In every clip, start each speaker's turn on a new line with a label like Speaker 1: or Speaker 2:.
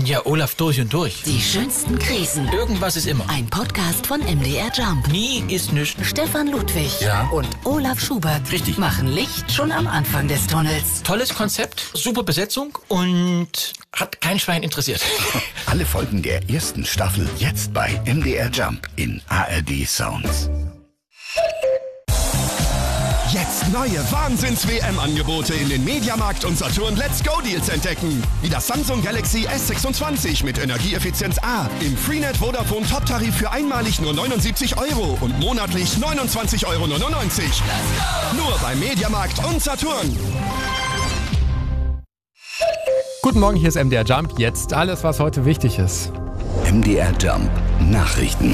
Speaker 1: Ja, Olaf, durch und durch.
Speaker 2: Die schönsten Krisen.
Speaker 1: Irgendwas ist immer.
Speaker 2: Ein Podcast von MDR Jump.
Speaker 1: Nie ist nichts.
Speaker 2: Stefan Ludwig
Speaker 1: Ja.
Speaker 2: und Olaf Schubert
Speaker 1: Richtig.
Speaker 2: machen Licht schon am Anfang des Tunnels.
Speaker 1: Tolles Konzept, super Besetzung und hat kein Schwein interessiert.
Speaker 3: Alle Folgen der ersten Staffel jetzt bei MDR Jump in ARD Sounds.
Speaker 4: Jetzt neue Wahnsinns-WM-Angebote in den Mediamarkt und Saturn Let's Go Deals entdecken. Wie das Samsung Galaxy S26 mit Energieeffizienz A im Freenet Vodafone Top-Tarif für einmalig nur 79 € und monatlich 29,99 €. Nur beim Mediamarkt und Saturn.
Speaker 5: Guten Morgen, hier ist MDR Jump. Jetzt alles, was heute wichtig ist.
Speaker 3: MDR Jump Nachrichten.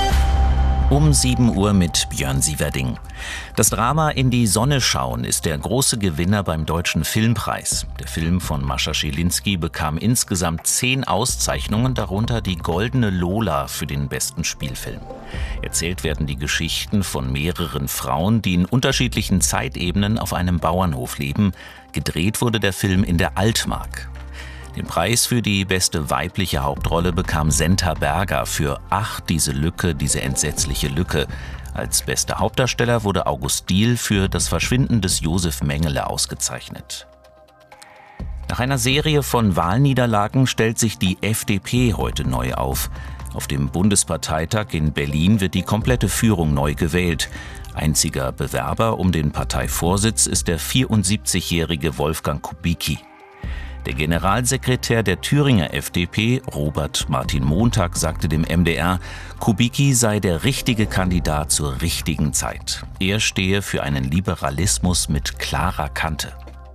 Speaker 6: Um 7 Uhr mit Björn Sieverding. Das Drama In die Sonne schauen ist der große Gewinner beim Deutschen Filmpreis. Der Film von Mascha Schilinski bekam insgesamt 10 Auszeichnungen, darunter die Goldene Lola für den besten Spielfilm. Erzählt werden die Geschichten von mehreren Frauen, die in unterschiedlichen Zeitebenen auf einem Bauernhof leben. Gedreht wurde der Film in der Altmark. Den Preis für die beste weibliche Hauptrolle bekam Senta Berger für Ach, diese Lücke, diese entsetzliche Lücke. Als bester Hauptdarsteller wurde August Diehl für Das Verschwinden des Josef Mengele ausgezeichnet. Nach einer Serie von Wahlniederlagen stellt sich die FDP heute neu auf. Auf dem Bundesparteitag in Berlin wird die komplette Führung neu gewählt. Einziger Bewerber um den Parteivorsitz ist der 74-jährige Wolfgang Kubicki. Der Generalsekretär der Thüringer FDP, Robert Martin Montag, sagte dem MDR, Kubicki sei der richtige Kandidat zur richtigen Zeit. Er stehe für einen Liberalismus mit klarer Kante.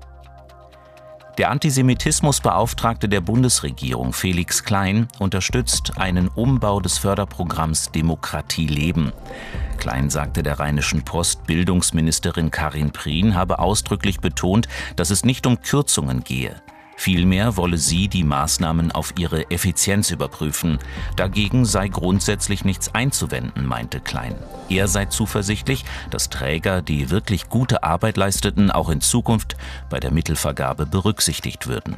Speaker 6: Der Antisemitismusbeauftragte der Bundesregierung, Felix Klein, unterstützt einen Umbau des Förderprogramms Demokratie leben. Klein sagte der Rheinischen Post, Bildungsministerin Karin Prien habe ausdrücklich betont, dass es nicht um Kürzungen gehe. Vielmehr wolle sie die Maßnahmen auf ihre Effizienz überprüfen. Dagegen sei grundsätzlich nichts einzuwenden, meinte Klein. Er sei zuversichtlich, dass Träger, die wirklich gute Arbeit leisteten, auch in Zukunft bei der Mittelvergabe berücksichtigt würden.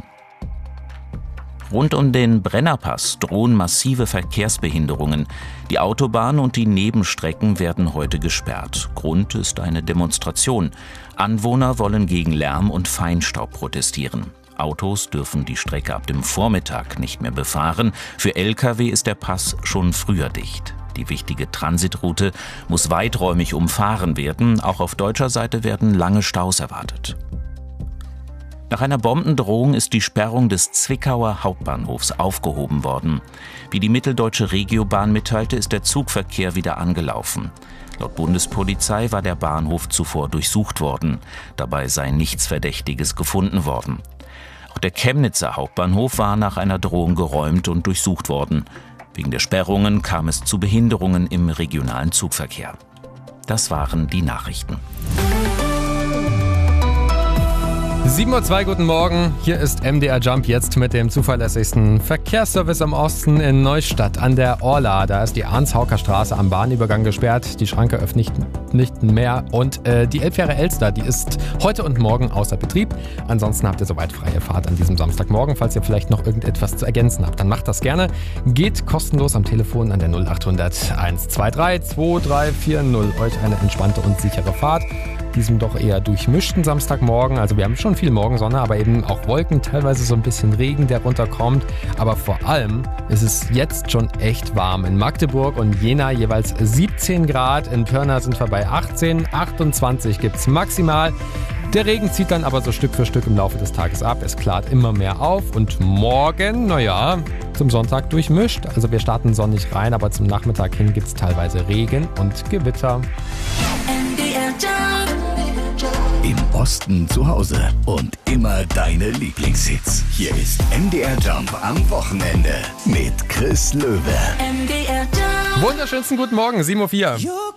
Speaker 6: Rund um den Brennerpass drohen massive Verkehrsbehinderungen. Die Autobahn und die Nebenstrecken werden heute gesperrt. Grund ist eine Demonstration. Anwohner wollen gegen Lärm und Feinstaub protestieren. Autos dürfen die Strecke ab dem Vormittag nicht mehr befahren. Für Lkw ist der Pass schon früher dicht. Die wichtige Transitroute muss weiträumig umfahren werden. Auch auf deutscher Seite werden lange Staus erwartet. Nach einer Bombendrohung ist die Sperrung des Zwickauer Hauptbahnhofs aufgehoben worden. Wie die Mitteldeutsche Regiobahn mitteilte, ist der Zugverkehr wieder angelaufen. Laut Bundespolizei war der Bahnhof zuvor durchsucht worden. Dabei sei nichts Verdächtiges gefunden worden. Auch der Chemnitzer Hauptbahnhof war nach einer Drohung geräumt und durchsucht worden. Wegen der Sperrungen kam es zu Behinderungen im regionalen Zugverkehr. Das waren die Nachrichten.
Speaker 5: 7:02 Uhr, guten Morgen. Hier ist MDR Jump jetzt mit dem zuverlässigsten Verkehrsservice im Osten in Neustadt an der Orla. Da ist die Arns-Hauker-Straße am Bahnübergang gesperrt. Die Schranke öffnet nicht mehr. Und die Elbfähre Elster, die ist heute und morgen außer Betrieb. Ansonsten habt ihr soweit freie Fahrt an diesem Samstagmorgen. Falls ihr vielleicht noch irgendetwas zu ergänzen habt, dann macht das gerne. Geht kostenlos am Telefon an der 0800 123 2340. Euch eine entspannte und sichere Fahrt. Diesem doch eher durchmischten Samstagmorgen. Also wir haben schon viel Morgensonne, aber eben auch Wolken, teilweise so ein bisschen Regen, der runterkommt. Aber vor allem ist es jetzt schon echt warm. In Magdeburg und Jena jeweils 17 Grad. In Pirna sind wir bei 18, 28 gibt es maximal. Der Regen zieht dann aber so Stück für Stück im Laufe des Tages ab. Es klart immer mehr auf und morgen, zum Sonntag durchmischt. Also wir starten sonnig rein, aber zum Nachmittag hin gibt es teilweise Regen und Gewitter.
Speaker 3: Im Osten zu Hause und immer deine Lieblingshits. Hier ist MDR Jump am Wochenende mit Chris Löwe.
Speaker 2: MDR Jump.
Speaker 5: Wunderschönsten guten Morgen, 7:04 Uhr.